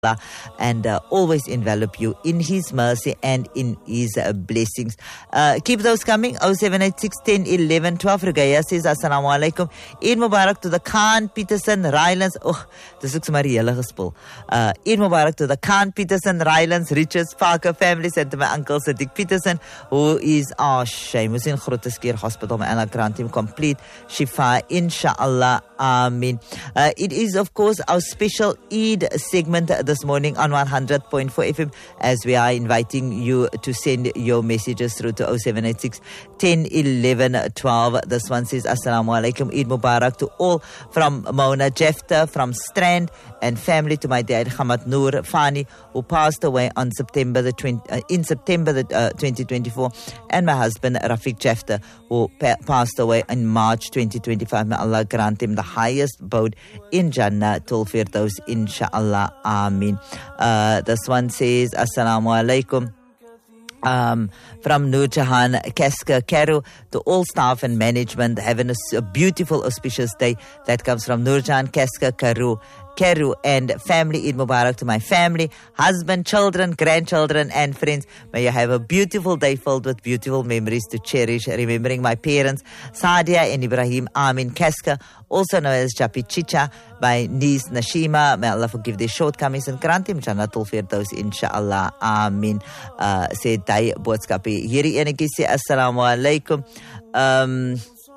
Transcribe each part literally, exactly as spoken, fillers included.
and uh, always envelop you in His mercy and in His uh, blessings. Uh, keep those coming. oh seven eight six, one zero, one one, one two. Rugaya says, Assalamu alaikum. Eid Mubarak to the Khan Peterson Rylands. Oh, this looks very yellow gespul. Uh, Eid Mubarak to the Khan Peterson Rylands Richards Parker families and to my uncle Sadiq Peterson, who is our shame. Who's in Grooteskier Hospital. May Allah grant him complete Shifa, inshallah. Amen. Uh, it is, of course, our special Eid segment this morning on one hundred point four F M, as we are inviting you to send your messages through to oh seven eight six, one zero, one one, one two. This one says, Assalamu alaikum, Eid Mubarak to all from Mona Jefta, from Strand and family, to my dad Hamad Noor Fani, who passed away on September the twentieth, uh, in September the, uh, twenty twenty-four, and my husband Rafiq Jefta, who pa- passed away in March twenty twenty-five. May Allah grant him the highest abode in Jannah tul Firdaus, inshallah. Amin. Uh, this one says, Assalamu alaikum. Um, from Nur Jahan Keska Karu to all staff and management, having a, a beautiful auspicious day. That comes from Nur Jahan Keska Karu Keru and family. Eid Mubarak to my family, husband, children, grandchildren and friends. May you have a beautiful day filled with beautiful memories to cherish, remembering my parents Sadia and Ibrahim Amin Keska, also known as Japi Chicha, my niece Nashima. May Allah forgive their shortcomings and grant him Jannatul Firdaus, inshallah. Amin. Uh, say Dai Boodskapi. Hierdie enetjie sê Assalamu alaikum. Um,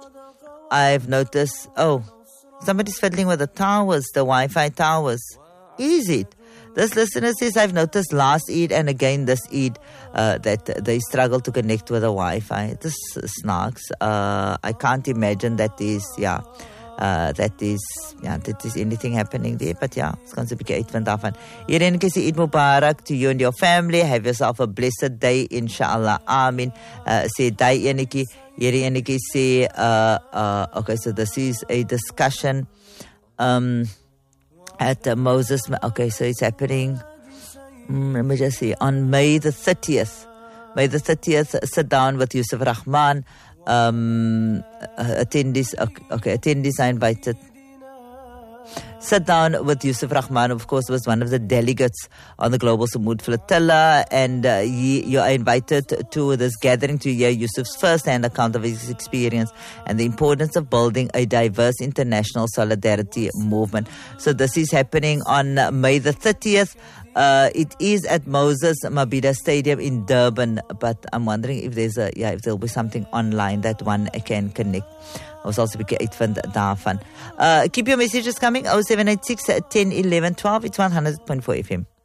I've noticed, oh, somebody's fiddling with the towers, the Wi-Fi towers. Is it? This listener says, I've noticed last Eid and again this Eid uh, that they struggle to connect with the Wi-Fi. This snarks. Uh, I can't imagine that is, yeah. Uh, that is, yeah, that is anything happening there. But yeah, it's going to be eight van daarvan. Hierin is Eid Mubarak to you and your family. Have yourself a blessed day, inshallah. Amin. Uh, say, day eniki. Hierin eniki say, uh, uh, okay, so this is a discussion um, at uh, Moses. Okay, so it's happening. Mm, let me just see. On May the thirtieth. May the thirtieth, sit down with Yusuf Rahman. Um, uh, attendees, okay, okay, attendees are invited. Sit down with Yusuf Rahman, of course, was one of the delegates on the Global Samud Flotilla, and uh, he, you are invited to this gathering to hear Yusuf's first-hand account of his experience and the importance of building a diverse international solidarity movement. So this is happening on May the thirtieth. Uh, it is at Moses Mabhida Stadium in Durban, but I'm wondering if there's a yeah if there'll be something online that one can connect. Ons sal 'n bietjie uitvind daarvan. Uh, keep your messages coming. oh seven eight six, one zero, one one, one two. It's one hundred point four F M.